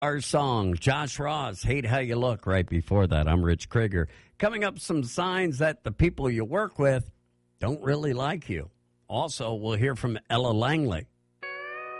Our song, Josh Ross, Hate How You Look. Right before that, I'm Rich Krieger. Coming up, some signs that the people you work with don't really like you. Also, we'll hear from Ella Langley.